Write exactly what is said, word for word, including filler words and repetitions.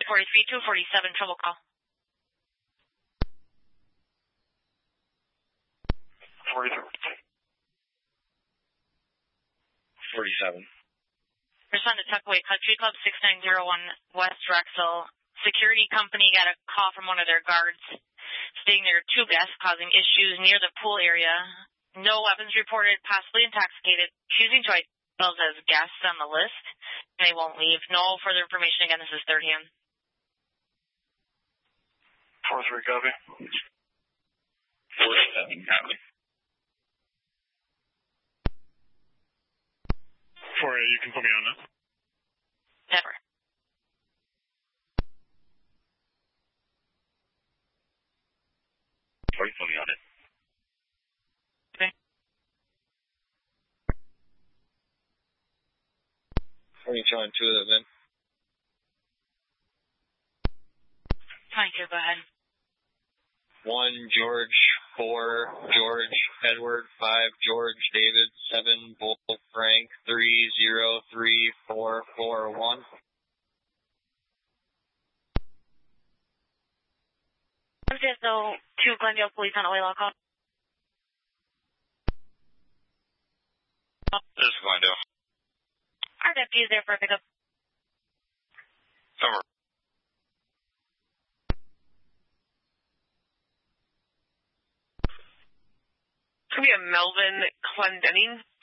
forty-three, two forty-seven, trouble call. forty-three. forty-seven. Respond to Tuckaway Country Club, six nine zero one West Rexall. Security company got a call from one of their guards stating there are two guests causing issues near the pool area. No weapons reported, possibly intoxicated, choosing to write themselves as guests on the list, and they won't leave. No further information. Again, this is third hand. four three, copy. forty-seven, copy. four eight, you can put me on that. Never. Or you put me on it. Okay. twenty-two on two of them, then. twenty-two, go ahead. One, George, four, George, Edward, five, George, David, seven, Bull, Frank, three, zero, three, four, four, one. There's no two Glendale police on Oilaw call. This is Glendale. Our deputy is there for a pickup. Summer. Could be a Melvin Clendenning.